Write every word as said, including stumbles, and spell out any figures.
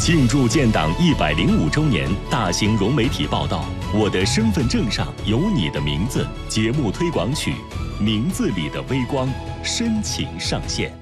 庆祝建党一百零五周年大型融媒体报道，我的身份证上有你的名字节目推广曲《名字里的微光》深情上线。